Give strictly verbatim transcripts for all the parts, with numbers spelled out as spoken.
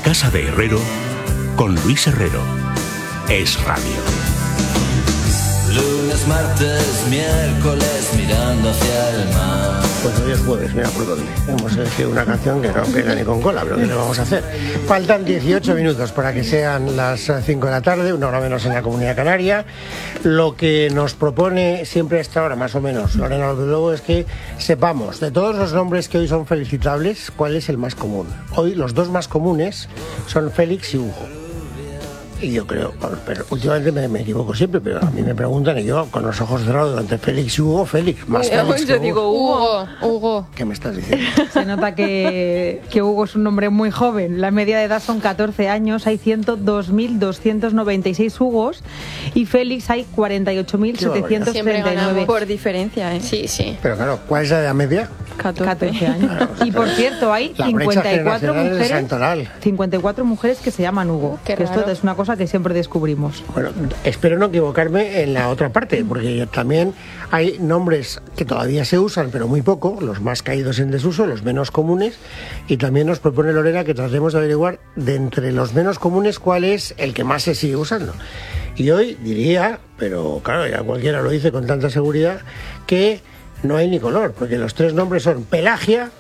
Casa de Herrero con Luis Herrero. Es Radio. Lunes, martes, miércoles, mirando hacia el mar. Pues hoy es jueves, mira por dónde. Hemos elegido una canción que no pega ni con cola, pero ¿qué le vamos a hacer? Faltan dieciocho minutos para que sean las cinco de la tarde, una hora menos en la Comunidad Canaria. Lo que nos propone siempre a esta hora, más o menos, Lorena López Lobo, es que sepamos de todos los nombres que hoy son felicitables, cuál es el más común. Hoy los dos más comunes son Félix y Hugo. Y yo creo, pero últimamente me, me equivoco siempre, pero a mí me preguntan y yo con los ojos cerrados durante Félix y Hugo, Félix, más Félix Yo que digo Hugo. Hugo, Hugo. ¿Qué me estás diciendo? Se nota que, que Hugo es un hombre muy joven. La media de edad son catorce años, hay ciento dos mil doscientos noventa y seis Hugos y Félix hay cuarenta y ocho mil setecientos treinta y nueve. Por diferencia, ¿eh? Sí, sí. Pero claro, ¿cuál es la edad media? catorce años. Claro, Y por cierto, hay la cincuenta y cuatro brecha generacional es mujeres, santoral. cincuenta y cuatro mujeres que se llaman Hugo. Qué que esto raro. es una cosa que siempre descubrimos. Bueno, espero no equivocarme en la otra parte, porque también hay nombres que todavía se usan, pero muy poco, los más caídos en desuso, los menos comunes, y también nos propone Lorena que tratemos de averiguar de entre los menos comunes cuál es el que más se sigue usando. Y hoy diría, pero claro, ya cualquiera lo dice con tanta seguridad, que no hay ni color, porque los tres nombres son Pelagia,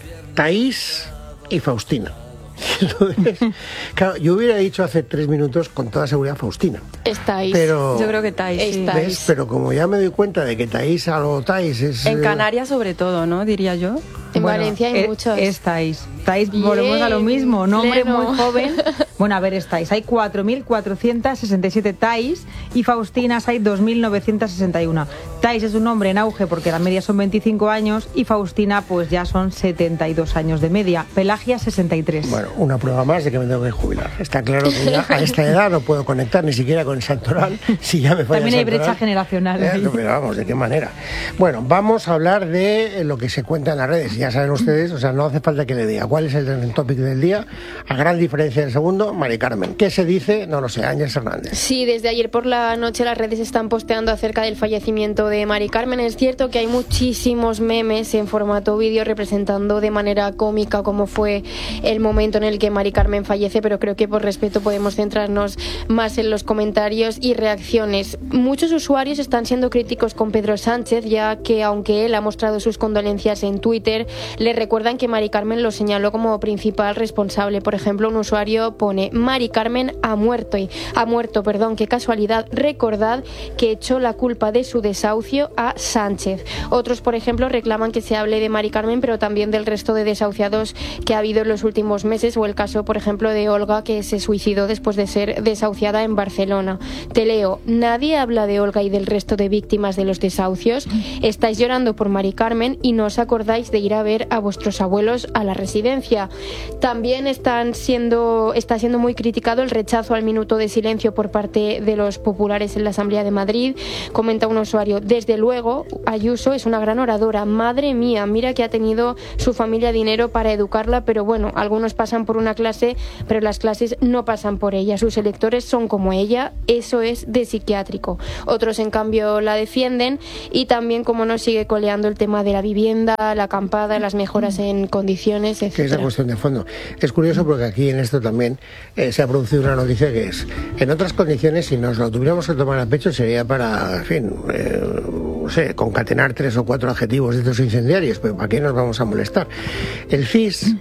Taís y Faustina. Entonces, claro, yo hubiera dicho hace tres minutos con toda seguridad Faustina. Estáis. Pero, Yo creo que Taís, sí. Estáis. ¿ves? Pero como ya me doy cuenta de que Taís algo Taís es... En eh, Canarias sobre todo, ¿no? Diría yo. En Bueno, Valencia hay eh, muchos. Es Taís. Taís, Bien, volvemos a lo mismo. Nombre pleno. muy joven. Bueno, a ver, es Taís. Hay cuatro mil cuatrocientos sesenta y siete Taís y Faustinas hay dos mil novecientos sesenta y uno. Taís es un nombre en auge porque la media son veinticinco años y Faustina pues ya son setenta y dos años de media. Pelagia sesenta y tres. Bueno, una prueba más de que me tengo que jubilar. Está claro que ya a esta edad no puedo conectar ni siquiera con Santoral. Si ya me falla También hay Santoral. brecha generacional. Eh, ahí. no, pero vamos, ¿de qué manera? Bueno, vamos a hablar de lo que se cuenta en las redes. Ya saben ustedes, o sea, no hace falta que le diga cuál es el trending topic del día. A gran diferencia del segundo, Mari Carmen. ¿Qué se dice? No lo sé, Ángeles Hernández. Sí, desde ayer por la noche las redes están posteando acerca del fallecimiento de Mari Carmen. Es cierto que hay muchísimos memes en formato vídeo representando de manera cómica cómo fue el momento en el que Mari Carmen fallece, pero creo que por respeto podemos centrarnos más en los comentarios y reacciones. Muchos usuarios están siendo críticos con Pedro Sánchez, ya que aunque él ha mostrado sus condolencias en Twitter, le recuerdan que Mari Carmen lo señaló como principal responsable. Por ejemplo, un usuario pone: Mari Carmen ha muerto y ha muerto, perdón, qué casualidad. Recordad que echó la culpa de su desahucio a Sánchez. Otros, por ejemplo, reclaman que se hable de Mari Carmen, pero también del resto de desahuciados que ha habido en los últimos meses, o el caso, por ejemplo, de Olga, que se suicidó después de ser desahuciada en Barcelona. Te leo: nadie habla de Olga y del resto de víctimas de los desahucios. Estáis llorando por Mari Carmen y no os acordáis de ir a ver a vuestros abuelos a la residencia. También están siendo, está siendo muy criticado el rechazo al minuto de silencio por parte de los populares en la Asamblea de Madrid. Comenta un usuario: desde luego, Ayuso es una gran oradora. Madre mía, mira que ha tenido su familia dinero para educarla, pero bueno, algunos pasan por una clase, pero las clases no pasan por ella. Sus electores son como ella, eso es de psiquiátrico. Otros, en cambio, la defienden y también, como no, sigue coleando el tema de la vivienda, la acampada, las mejoras en condiciones, etcétera. Que es la cuestión de fondo. Es curioso porque aquí en esto también eh, se ha producido una noticia que es, en otras condiciones, si nos lo tuviéramos que tomar a pecho, sería para, en fin, eh, no sé, concatenar tres o cuatro adjetivos de estos incendiarios, pero ¿para qué nos vamos a molestar? El C I S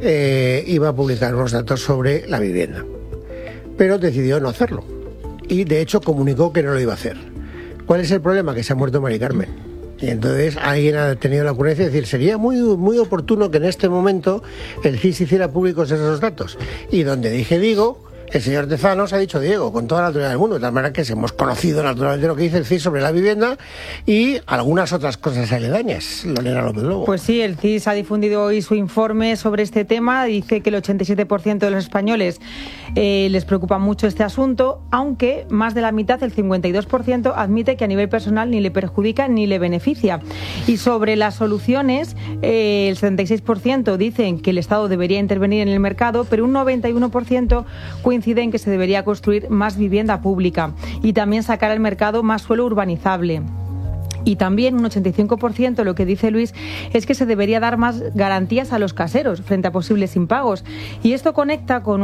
eh, iba a publicar unos datos sobre la vivienda, pero decidió no hacerlo y de hecho comunicó que no lo iba a hacer. ¿Cuál es el problema? Que se ha muerto Mari Carmen. Y entonces alguien ha tenido la ocurrencia de decir: sería muy, muy oportuno que en este momento el C I S hiciera públicos esos datos. Y donde dije digo, el señor Tezanos ha dicho Diego, con toda la naturalidad del mundo, de tal manera que hemos conocido naturalmente lo que dice el C I S sobre la vivienda y algunas otras cosas aledañas. Lorena López Lobo. Pues sí, el C I S ha difundido hoy su informe sobre este tema. Dice que el ochenta y siete por ciento de los españoles eh, les preocupa mucho este asunto, aunque más de la mitad, el cincuenta y dos por ciento, admite que a nivel personal ni le perjudica ni le beneficia. Y sobre las soluciones, eh, el setenta y seis por ciento dicen que el Estado debería intervenir en el mercado, pero un noventa y uno por ciento coincide en que se debería construir más vivienda pública y también sacar al mercado más suelo urbanizable. Y también un ochenta y cinco por ciento lo que dice Luis es que se debería dar más garantías a los caseros frente a posibles impagos. Y esto conecta con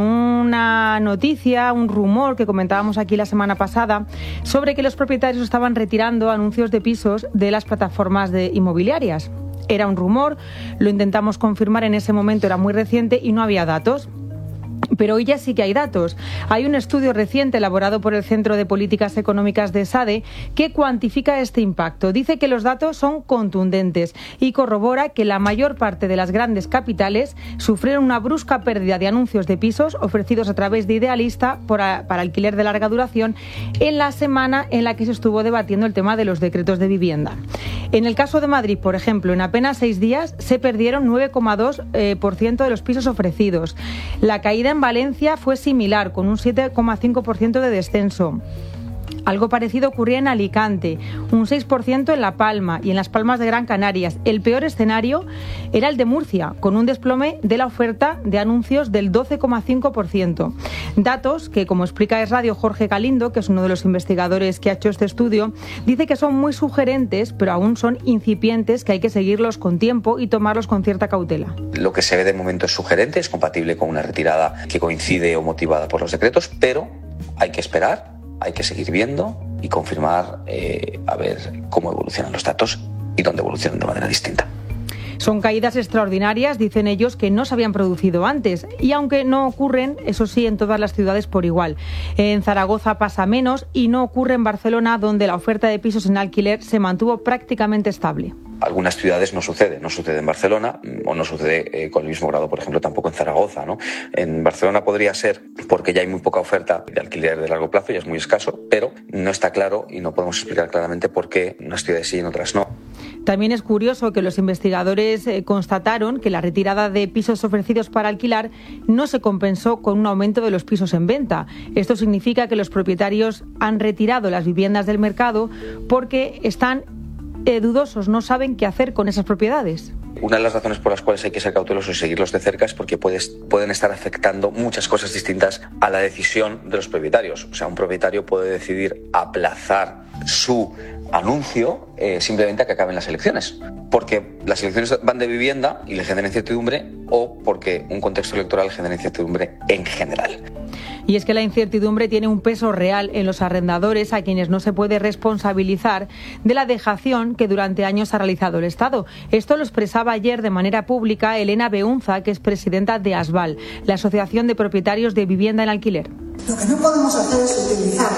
una noticia, un rumor que comentábamos aquí la semana pasada sobre que los propietarios estaban retirando anuncios de pisos de las plataformas de inmobiliarias. Era un rumor, lo intentamos confirmar en ese momento, era muy reciente y no había datos. Pero hoy ya sí que hay datos. Hay un estudio reciente elaborado por el Centro de Políticas Económicas de SADE que cuantifica este impacto. Dice que los datos son contundentes y corrobora que la mayor parte de las grandes capitales sufrieron una brusca pérdida de anuncios de pisos ofrecidos a través de Idealista por a, para alquiler de larga duración en la semana en la que se estuvo debatiendo el tema de los decretos de vivienda. En el caso de Madrid, por ejemplo, en apenas seis días se perdieron nueve coma dos por ciento de los pisos ofrecidos. La caída en Valencia fue similar, con un siete coma cinco por ciento de descenso. Algo parecido ocurría en Alicante, un seis por ciento en La Palma y en las Palmas de Gran Canarias. El peor escenario era el de Murcia, con un desplome de la oferta de anuncios del doce coma cinco por ciento. Datos que, como explica Es Radio Jorge Galindo, que es uno de los investigadores que ha hecho este estudio, dice que son muy sugerentes, pero aún son incipientes, que hay que seguirlos con tiempo y tomarlos con cierta cautela. Lo que se ve de momento es sugerente, es compatible con una retirada que coincide o motivada por los decretos, pero hay que esperar. Hay que seguir viendo y confirmar eh, a ver cómo evolucionan los datos y dónde evolucionan de manera distinta. Son caídas extraordinarias, dicen ellos, que no se habían producido antes. Y aunque no ocurren, eso sí, en todas las ciudades por igual. En Zaragoza pasa menos y no ocurre en Barcelona, donde la oferta de pisos en alquiler se mantuvo prácticamente estable. Algunas ciudades no sucede, no sucede en Barcelona o no sucede eh, con el mismo grado, por ejemplo, tampoco en Zaragoza, ¿no? En Barcelona podría ser porque ya hay muy poca oferta de alquiler de largo plazo y es muy escaso, pero no está claro y no podemos explicar claramente por qué unas ciudades sí y en otras no. También es curioso que los investigadores eh, constataron que la retirada de pisos ofrecidos para alquilar no se compensó con un aumento de los pisos en venta. Esto significa que los propietarios han retirado las viviendas del mercado porque están eh, dudosos, no saben qué hacer con esas propiedades. Una de las razones por las cuales hay que ser cautelosos y seguirlos de cerca es porque puedes, pueden estar afectando muchas cosas distintas a la decisión de los propietarios. O sea, un propietario puede decidir aplazar su anuncio eh, simplemente a que acaben las elecciones, porque las elecciones van de vivienda y le generan incertidumbre, o porque un contexto electoral genera incertidumbre en general. Y es que la incertidumbre tiene un peso real en los arrendadores, a quienes no se puede responsabilizar de la dejación que durante años ha realizado el Estado. Esto lo expresaba ayer de manera pública Elena Beunza, que es presidenta de ASBAL, la Asociación de Propietarios de Vivienda en Alquiler. Lo que no podemos hacer es utilizar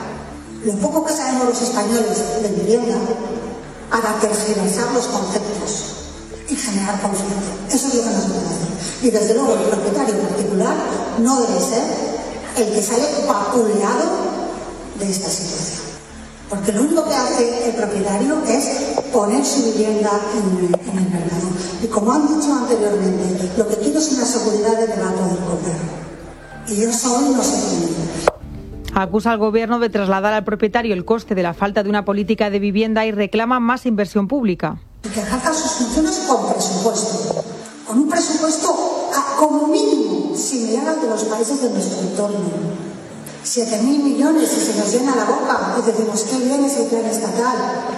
lo poco que sabemos los españoles de vivienda para tergiversar los conceptos y generar conflicto. Eso es lo que no se puede hacer. Y desde luego el propietario particular no debe ser el que sale vapuleado de esta situación. Porque lo único que hace el propietario es poner su vivienda en, en el mercado. Y como han dicho anteriormente, lo que quiero es una seguridad de gato del cordero. Y eso hoy no se tiene. Acusa al Gobierno de trasladar al propietario el coste de la falta de una política de vivienda y reclama más inversión pública. Y que ejerza sus funciones con presupuesto, con un presupuesto a, como mínimo similar al de los países de nuestro entorno. Siete mil millones y se nos llena la boca y decimos qué bien es el plan estatal.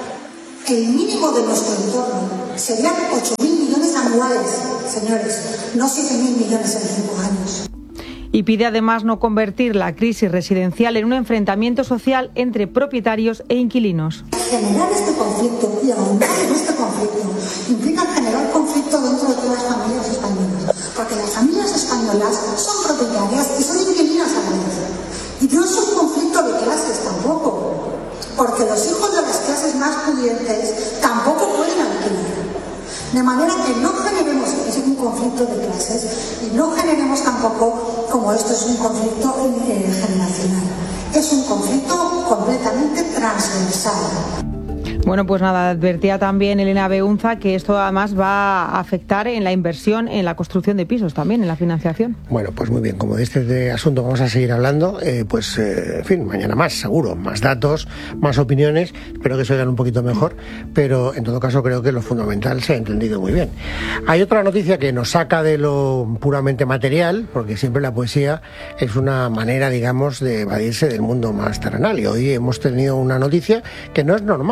El mínimo de nuestro entorno serían ocho mil millones anuales, señores, no siete mil millones en cinco años. Y pide además no convertir la crisis residencial en un enfrentamiento social entre propietarios e inquilinos. Generar este conflicto y ahondar en este conflicto implica generar conflicto dentro de todas las familias españolas, porque las familias españolas son propietarias y son inquilinas a la vez. Y no es un conflicto de clases tampoco, porque los hijos de las clases más pudientes tampoco pueden alquilar. De manera que no generemos un conflicto de clases y no generemos tampoco, como esto es un conflicto eh, generacional. Es un conflicto completamente transversal. Bueno, pues nada, advertía también Elena Beunza que esto además va a afectar en la inversión, en la construcción de pisos también, en la financiación. Bueno, pues muy bien, como de este asunto vamos a seguir hablando, eh, pues eh, en fin, mañana más, seguro, más datos, más opiniones, espero que se oigan un poquito mejor, pero en todo caso creo que lo fundamental se ha entendido muy bien. Hay otra noticia que nos saca de lo puramente material, porque siempre la poesía es una manera, digamos, de evadirse del mundo más terrenal, y hoy hemos tenido una noticia que no es normal, y es que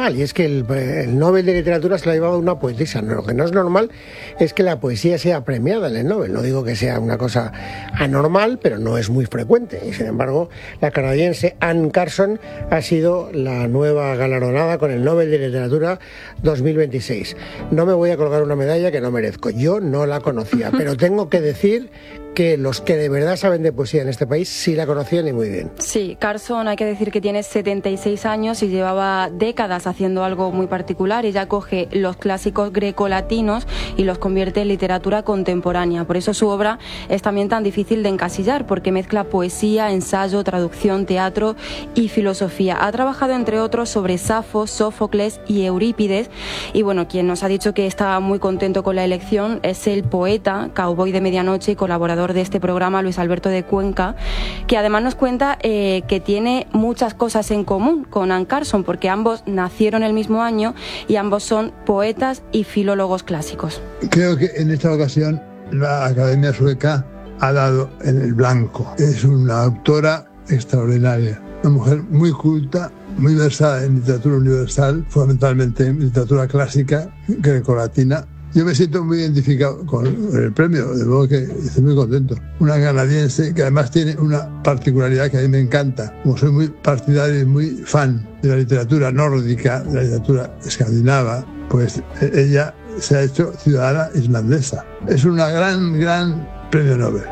que el, el Nobel de Literatura se lo ha llevado una poetisa. No, lo que no es normal es que la poesía sea premiada en el Nobel. No digo que sea una cosa anormal, pero no es muy frecuente. Y sin embargo, la canadiense Anne Carson ha sido la nueva galardonada con el Nobel de Literatura dos mil veintiséis. No me voy a colgar una medalla que no merezco. Yo no la conocía, pero tengo que decir que los que de verdad saben de poesía en este país sí la conocían y muy bien. Sí, Carson hay que decir que tiene setenta y seis años y llevaba décadas haciendo algo muy particular. Ella coge los clásicos grecolatinos y los convierte en literatura contemporánea. Por eso su obra es también tan difícil de encasillar, porque mezcla poesía, ensayo, traducción, teatro y filosofía. Ha trabajado, entre otros, sobre Safo, Sófocles y Eurípides. Y bueno, quien nos ha dicho que está muy contento con la elección es el poeta, cowboy de medianoche y colaborador de este programa, Luis Alberto de Cuenca, que además nos cuenta eh, que tiene muchas cosas en común con Anne Carson, porque ambos nacieron el mismo año y ambos son poetas y filólogos clásicos. Creo que en esta ocasión la Academia Sueca ha dado en el blanco. Es una autora extraordinaria, una mujer muy culta, muy versada en literatura universal, fundamentalmente en literatura clásica grecolatina. Yo me siento muy identificado con el premio, de modo que estoy muy contento. Una canadiense que además tiene una particularidad que a mí me encanta. Como soy muy partidario y muy fan de la literatura nórdica, de la literatura escandinava, pues ella se ha hecho ciudadana islandesa. Es una gran, gran premio Nobel.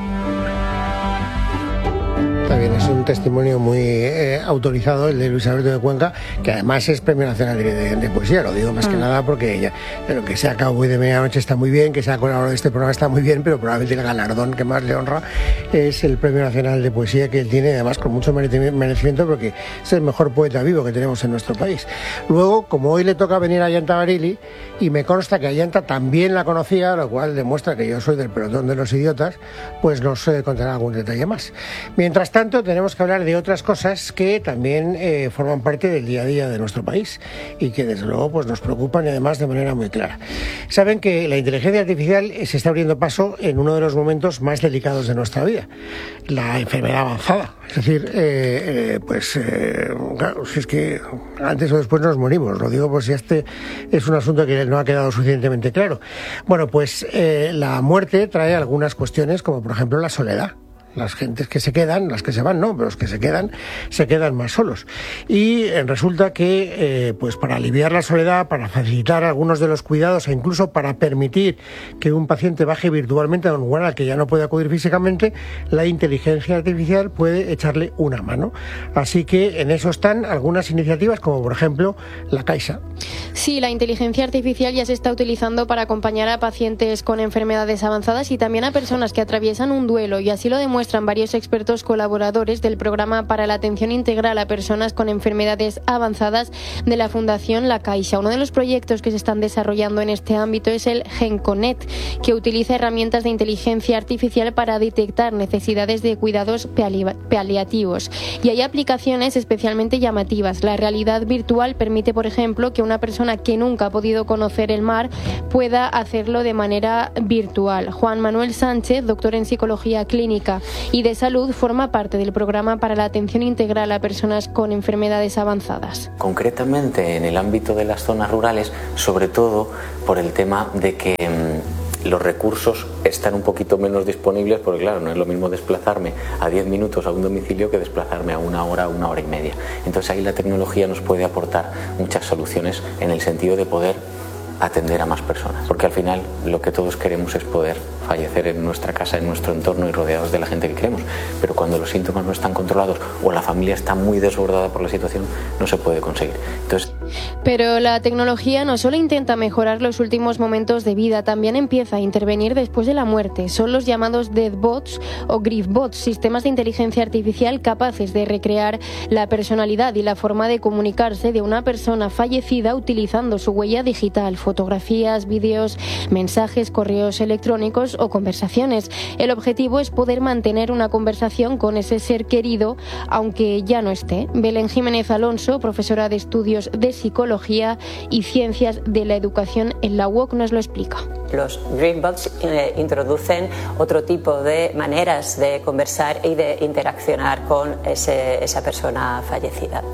También es un testimonio muy eh, autorizado el de Luis Alberto de Cuenca, que además es Premio Nacional de, de, de Poesía. Lo digo más mm. que nada porque ella, pero que sea cowboy de medianoche está muy bien, que sea colaborador de este programa está muy bien, pero probablemente el galardón que más le honra es el Premio Nacional de Poesía que él tiene, además con mucho merecimiento, porque es el mejor poeta vivo que tenemos en nuestro país. Luego, como hoy le toca venir a Ayanta Barili, y me consta que Ayanta también la conocía, lo cual demuestra que yo soy del pelotón de los idiotas, pues nos eh, contará algún detalle más. Mientras tanto, tenemos que hablar de otras cosas que también eh, forman parte del día a día de nuestro país y que desde luego pues, nos preocupan, y además de manera muy clara. Saben que la inteligencia artificial se está abriendo paso en uno de los momentos más delicados de nuestra vida, la enfermedad avanzada. Es decir, eh, eh, pues eh, claro, si es que antes o después nos morimos. Lo digo por si este es un asunto que no ha quedado suficientemente claro. Bueno, pues eh, la muerte trae algunas cuestiones, como por ejemplo la soledad. Las gentes que se quedan, las que se van no, pero los que se quedan, se quedan más solos. Y eh, resulta que, eh, pues para aliviar la soledad, para facilitar algunos de los cuidados e incluso para permitir que un paciente baje virtualmente a un lugar al que ya no puede acudir físicamente, la inteligencia artificial puede echarle una mano. Así que en eso están algunas iniciativas, como por ejemplo la Caixa. Sí, la inteligencia artificial ya se está utilizando para acompañar a pacientes con enfermedades avanzadas y también a personas que atraviesan un duelo, y así lo demuestra varios expertos colaboradores del programa para la atención integral a personas con enfermedades avanzadas de la Fundación La Caixa. Uno de los proyectos que se están desarrollando en este ámbito es el GenConet, que utiliza herramientas de inteligencia artificial para detectar necesidades de cuidados paliativos. Y hay aplicaciones especialmente llamativas. La realidad virtual permite, por ejemplo, que una persona que nunca ha podido conocer el mar pueda hacerlo de manera virtual. Juan Manuel Sánchez, doctor en Psicología Clínica y de Salud, forma parte del programa para la atención integral a personas con enfermedades avanzadas. Concretamente en el ámbito de las zonas rurales, sobre todo por el tema de que mmm, los recursos están un poquito menos disponibles, porque claro, no es lo mismo desplazarme a diez minutos a un domicilio que desplazarme a una hora, una hora y media. Entonces ahí la tecnología nos puede aportar muchas soluciones en el sentido de poder atender a más personas, porque al final lo que todos queremos es poder fallecer en nuestra casa, en nuestro entorno y rodeados de la gente que queremos, pero cuando los síntomas no están controlados o la familia está muy desbordada por la situación, no se puede conseguir. Entonces, pero la tecnología no solo intenta mejorar los últimos momentos de vida, también empieza a intervenir después de la muerte. Son los llamados deathbots o griefbots, sistemas de inteligencia artificial capaces de recrear la personalidad y la forma de comunicarse de una persona fallecida utilizando su huella digital, fotografías, vídeos, mensajes, correos electrónicos o conversaciones. El objetivo es poder mantener una conversación con ese ser querido aunque ya no esté. Belén Jiménez Alonso, profesora de estudios de psicología y ciencias de la educación en la U O C, nos lo explica. Los griefbots eh, introducen otro tipo de maneras de conversar y de interaccionar con ese, esa persona fallecida.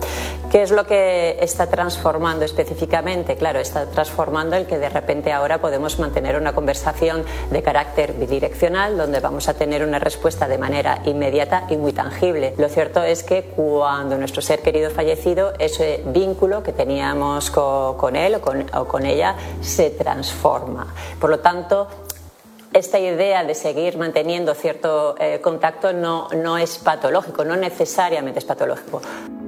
¿Qué es lo que está transformando específicamente? Claro, está transformando el que de repente ahora podemos mantener una conversación de carácter bidireccional donde vamos a tener una respuesta de manera inmediata y muy tangible. Lo cierto es que cuando nuestro ser querido fallecido, ese vínculo que teníamos con, con él o con, o con ella se transforma. Por lo tanto, esta idea de seguir manteniendo cierto eh, contacto no, no es patológico, no necesariamente es patológico.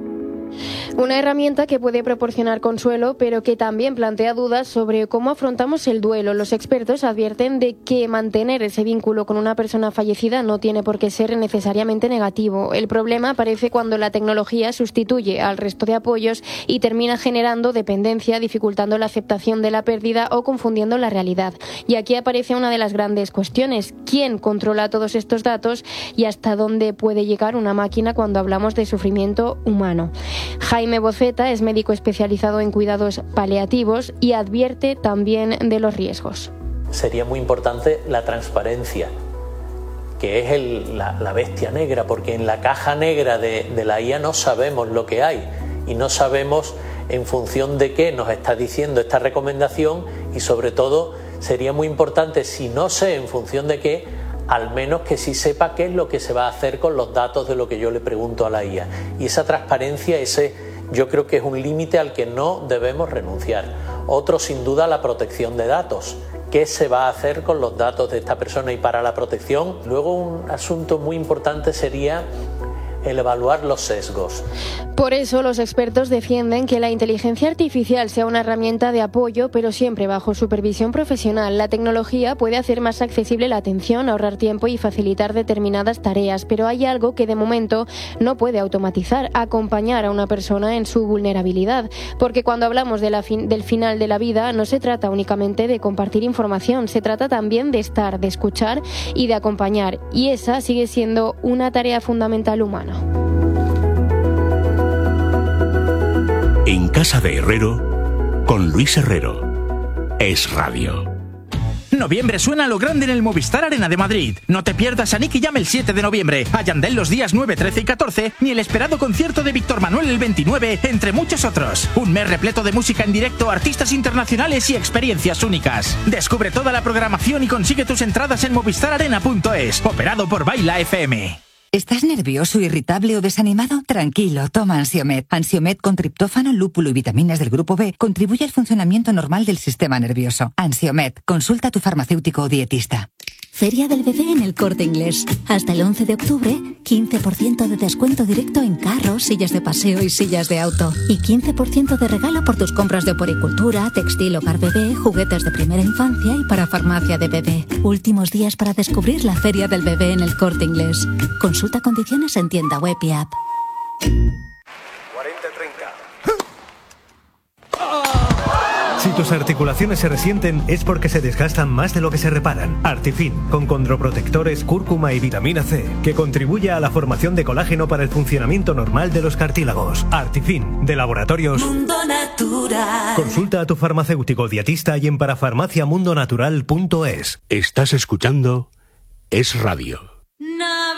Una herramienta que puede proporcionar consuelo, pero que también plantea dudas sobre cómo afrontamos el duelo. Los expertos advierten de que mantener ese vínculo con una persona fallecida no tiene por qué ser necesariamente negativo. El problema aparece cuando la tecnología sustituye al resto de apoyos y termina generando dependencia, dificultando la aceptación de la pérdida o confundiendo la realidad. Y aquí aparece una de las grandes cuestiones: ¿quién controla todos estos datos y hasta dónde puede llegar una máquina cuando hablamos de sufrimiento humano? Jaime Boceta es médico especializado en cuidados paliativos y advierte también de los riesgos. Sería muy importante la transparencia, que es el, la, la bestia negra, porque en la caja negra de, de la I A no sabemos lo que hay y no sabemos en función de qué nos está diciendo esta recomendación, y sobre todo sería muy importante, si no sé en función de qué, al menos que sí sepa qué es lo que se va a hacer con los datos de lo que yo le pregunto a la I A. Y esa transparencia, ese, yo creo que es un límite al que no debemos renunciar. Otro, sin duda, la protección de datos. ¿Qué se va a hacer con los datos de esta persona? Y para la protección, luego un asunto muy importante sería el evaluar los sesgos. Por eso los expertos defienden que la inteligencia artificial sea una herramienta de apoyo, pero siempre bajo supervisión profesional. La tecnología puede hacer más accesible la atención, ahorrar tiempo y facilitar determinadas tareas, pero hay algo que de momento no puede automatizar: acompañar a una persona en su vulnerabilidad. Porque cuando hablamos de la fin- del final de la vida, no se trata únicamente de compartir información, se trata también de estar, de escuchar y de acompañar. Y esa sigue siendo una tarea fundamental humana. En Casa de Herrero, con Luis Herrero. Es Radio. Noviembre suena a lo grande en el Movistar Arena de Madrid. No te pierdas a Nicky Jam el siete de noviembre, a Yandel los días nueve, trece y catorce, ni el esperado concierto de Víctor Manuel el veintinueve, entre muchos otros. Un mes repleto de música en directo, artistas internacionales y experiencias únicas. Descubre toda la programación y consigue tus entradas en movistar arena punto es, operado por Baila F M. ¿Estás nervioso, irritable o desanimado? Tranquilo, toma Ansiomed. Ansiomed con triptófano, lúpulo y vitaminas del grupo B contribuye al funcionamiento normal del sistema nervioso. Ansiomed, consulta a tu farmacéutico o dietista. Feria del Bebé en El Corte Inglés. Hasta el once de octubre, quince por ciento de descuento directo en carros, sillas de paseo y sillas de auto. Y quince por ciento de regalo por tus compras de oporicultura, textil, hogar bebé, juguetes de primera infancia y para farmacia de bebé. Últimos días para descubrir la Feria del Bebé en El Corte Inglés. Consulta condiciones en tienda web y app. cuarenta treinta. Si tus articulaciones se resienten es porque se desgastan más de lo que se reparan. Artifin, con condroprotectores, cúrcuma y vitamina C, que contribuye a la formación de colágeno para el funcionamiento normal de los cartílagos. Artifin, de Laboratorios Mundo Natural. Consulta a tu farmacéutico dietista y en parafarmaciamundonatural punto es. Estás escuchando Es Radio.